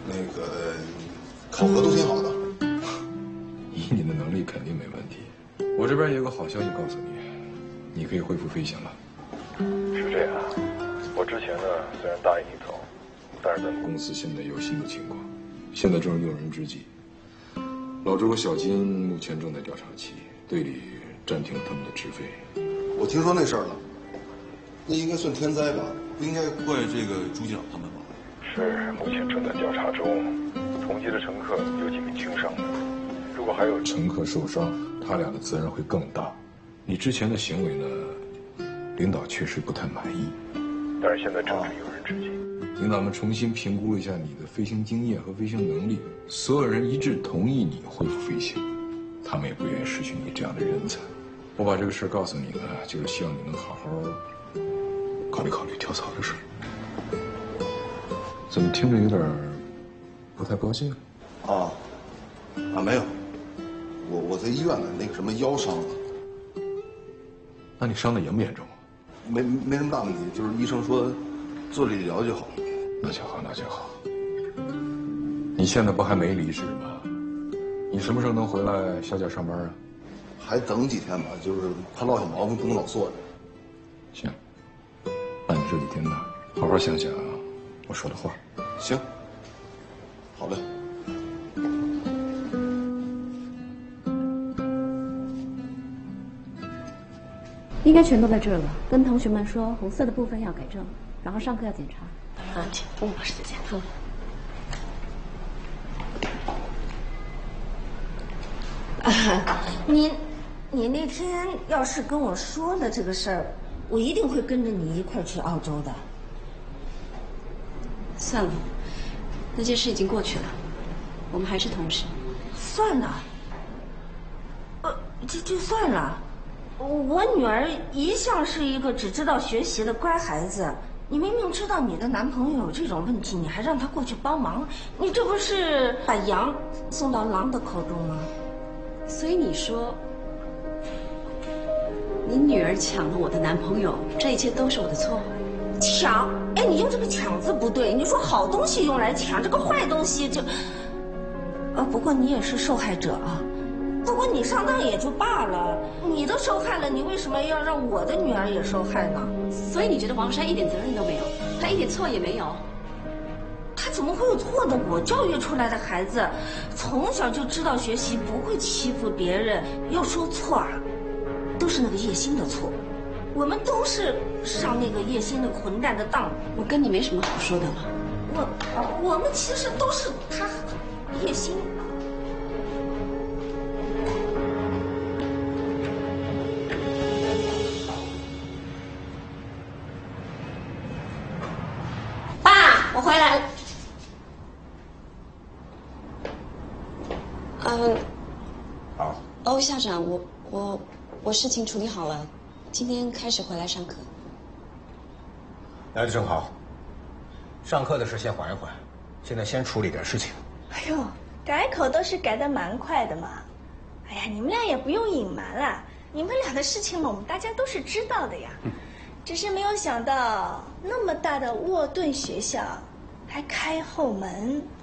那个考核都挺好的， 以你的能力肯定没问题。我这边也有个好消息告诉你，你可以恢复飞行了。 是这样，我之前呢虽然答应你走，但是咱们公司现在有新的情况，现在正是用人之际。老周和小金目前正在调查期，队里暂停了他们的职飞。 我听说那事儿了，那应该算天灾吧？不应该怪这个朱机长他们吧？ 是目前正在调查中，同机的乘客有几名轻伤的，如果还有乘客受伤，他俩的责任会更大。你之前的行为呢，领导确实不太满意， 但是现在正是用人之际。 领导们重新评估了一下你的飞行经验和飞行能力，所有人一致同意你恢复飞行，他们也不愿意失去你这样的人才。我把这个事告诉你呢，就是希望你能好好考虑考虑跳槽的事。怎么听着有点不太高兴？ 没有，我在医院呢，那个什么腰伤了。 那你伤的严不严重？ 没什么大问题，就是医生说做理疗就好。 那就好，那就好。你现在不还没离职吗？你什么时候能回来小脚上班啊？ 还等几天吧，就是他落下毛病不能老坐着。 行，那你这几天呢，好好想想我说的话。 行，好嘞。 应该全都在这儿了。跟同学们说，红色的部分要改正，然后上课要检查。 请跟我时间。 你那天要是跟我说了这个事儿，我一定会跟着你一块儿去澳洲的。 算了，那件事已经过去了，我们还是同事。 算了，就算了。我女儿一向是一个只知道学习的乖孩子，你明明知道你的男朋友有这种问题，你还让他过去帮忙，你这不是把羊送到狼的口中吗？ 所以你说，你女儿抢了我的男朋友，这一切都是我的错？ 抢？哎，你用这个“抢”字不对，你说好东西用来抢，这个坏东西就……不过你也是受害者啊。不过你上当也就罢了，你都受害了，你为什么要让我的女儿也受害呢？ 所以你觉得王珊一点责任都没有，她一点错也没有？ 她怎么会有错呢？我教育出来的孩子，从小就知道学习，不会欺负别人。要说错啊，都是那个叶欣的错。我们都是上那个叶欣的混蛋的当。 我跟你没什么好说的了。 我们其实都是他叶欣。我回来了。 好。 欧校长，我事情处理好了，今天开始回来上课。 来的正好，上课的事先缓一缓，现在先处理点事情。 哎呦，改口都是改得蛮快的嘛。哎呀，你们俩也不用隐瞒了，你们俩的事情嘛，我们大家都是知道的呀。只是没有想到那么大的沃顿学校还开后门，